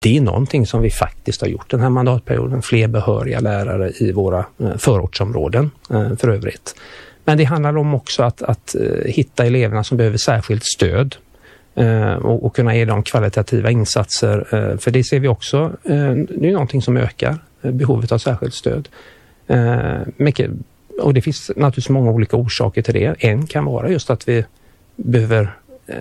Det är någonting som vi faktiskt har gjort den här mandatperioden. Fler behöriga lärare i våra förortsområden för övrigt. Men det handlar om också att hitta eleverna som behöver särskilt stöd och kunna ge dem kvalitativa insatser. För det ser vi också, det är någonting som ökar behovet av särskilt stöd. Och det finns naturligtvis många olika orsaker till det. En kan vara just att vi behöver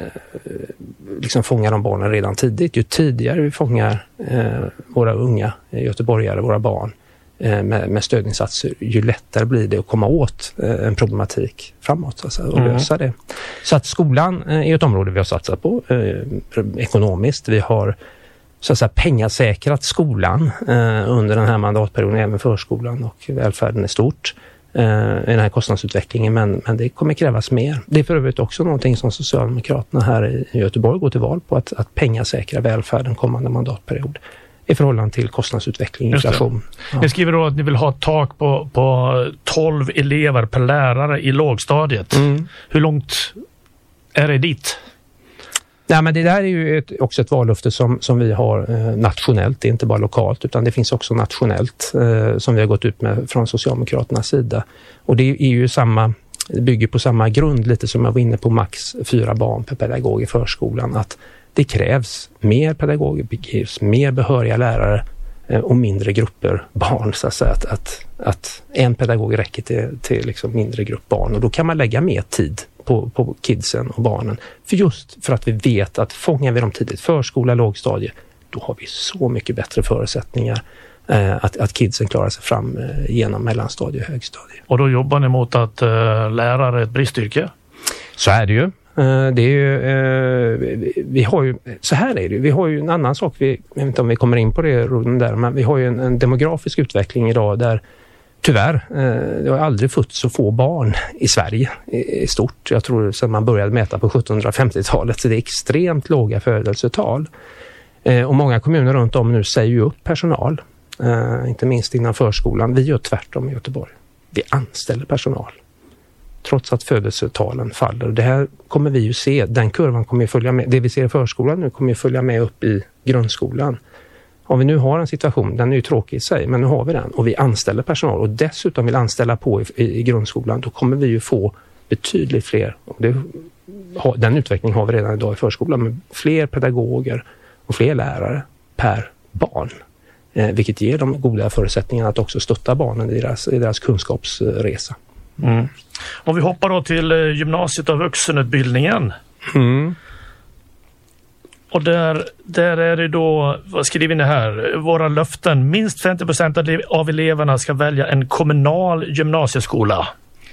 liksom fånga de barnen redan tidigt. Ju tidigare vi fångar våra unga göteborgare, våra barn med stödinsatser, ju lättare blir det att komma åt en problematik framåt alltså, och lösa det. Så att skolan är ett område vi har satsat på ekonomiskt. Vi har så att säga pengasäkrat skolan under den här mandatperioden, även förskolan och välfärden är stort i den här kostnadsutvecklingen, men det kommer krävas mer. Det är för övrigt också någonting som Socialdemokraterna här i Göteborg går till val på, att pengasäkra välfärden kommande mandatperiod i förhållande till kostnadsutveckling, inflation. Ja. Ni skriver då att ni vill ha ett tak på 12 elever per lärare i lågstadiet. Hur långt är det dit? Nej, men det där är ju också ett vallöfte som vi har nationellt. Det är inte bara lokalt utan det finns också nationellt som vi har gått ut med från Socialdemokraternas sida. Och det är ju det bygger på samma grund lite som jag var inne på, max 4 barn per pedagog i förskolan. Att det krävs mer pedagoger, det krävs mer behöriga lärare och mindre grupper barn. Så att säga, att en pedagog räcker till liksom mindre grupp barn. Och då kan man lägga mer tid på kidsen och barnen. För att vi vet att fångar vi dem tidigt, förskola, lågstadie, då har vi så mycket bättre förutsättningar att kidsen klarar sig fram genom mellanstadie och högstadie. Och då jobbar ni mot att lärare är ett bristyrke? Så är det ju. Det är ju, vi har ju, så här är det, vi har ju en annan sak, jag vet inte om vi kommer in på det där, men vi har ju en demografisk utveckling idag där tyvärr, det har aldrig fått så få barn i Sverige i stort. Jag tror sedan man började mäta på 1750-talet, så det är extremt låga födelsetal. Och många kommuner runt om nu säger ju upp personal, inte minst innan förskolan. Vi gör tvärtom i Göteborg. Vi anställer personal. Trots att födelsetalen faller. Det här kommer vi ju se, den kurvan kommer ju följa med. Det vi ser i förskolan nu kommer ju följa med upp i grundskolan. Om vi nu har en situation, den är ju tråkig i sig, men nu har vi den och vi anställer personal och dessutom vill anställa på i grundskolan, då kommer vi ju få betydligt fler. Den utvecklingen har vi redan idag i förskolan med fler pedagoger och fler lärare per barn. Vilket ger dem goda förutsättningar att också stötta barnen i deras kunskapsresa. Om vi hoppar då till gymnasiet och vuxenutbildningen. Och där är det då, vad skriver ni här? Våra löften, minst 50% av eleverna ska välja en kommunal gymnasieskola.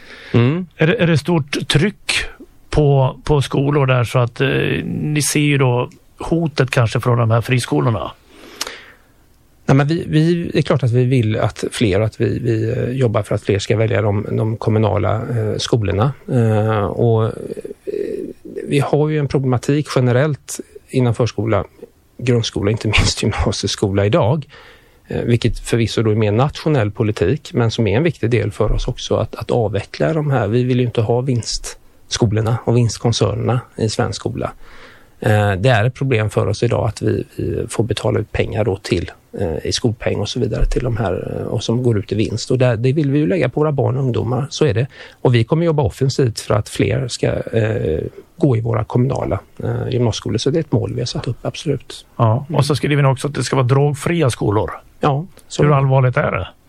Är det stort tryck på skolor där, så att ni ser ju då hotet kanske från de här friskolorna? Nej, men vi är klart att vi vill att vi jobbar för att fler ska välja de kommunala skolorna. Och vi har ju en problematik generellt inom förskola, grundskola, inte minst gymnasieskola idag. Vilket förvisso då är mer nationell politik, men som är en viktig del för oss också att avveckla de här. Vi vill ju inte ha vinstskolorna och vinstkoncernerna i svensk skola. Det är ett problem för oss idag att vi får betala ut pengar då till i skolpeng och så vidare till de här och som går ut i vinst. Och det vill vi ju lägga på våra barn och ungdomar, så är det. Och vi kommer jobba offensivt för att fler ska gå i våra kommunala gymnasieskolor. Så det är ett mål vi har satt upp, absolut. Ja, och så skriver ni också att det ska vara drogfria skolor. Ja. Hur allvarligt är det?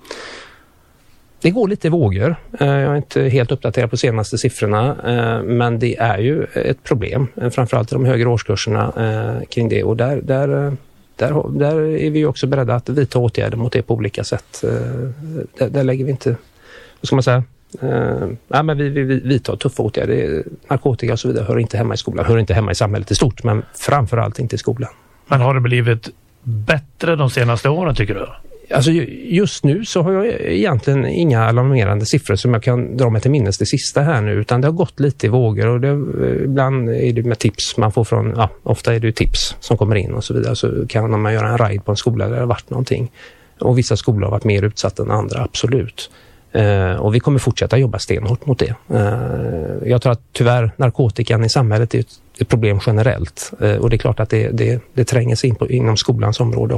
Det går lite vågor. Jag är inte helt uppdaterad på senaste siffrorna, men det är ju ett problem, framförallt i de högre årskurserna kring det. Och där är vi ju också beredda att vidta åtgärder mot det på olika sätt. Där lägger vi inte, vad ska man säga, men vi vidtar tuffa åtgärder. Narkotika och så vidare hör inte hemma i skolan, hör inte hemma i samhället i stort, men framförallt inte i skolan. Men har det blivit bättre de senaste åren, tycker du? Alltså just nu så har jag egentligen inga alarmerande siffror som jag kan dra mig till minnes det sista här nu, utan det har gått lite i vågor och ibland är det med tips man får från, ofta är det ju tips som kommer in och så vidare, så kan man göra en ride på en skola där det har varit någonting. Och vissa skolor har varit mer utsatta än andra, absolut. Och vi kommer fortsätta jobba stenhårt mot det. Jag tror att tyvärr narkotikan i samhället är ett ett problem generellt. Och det är klart att det tränger sig in inom skolans område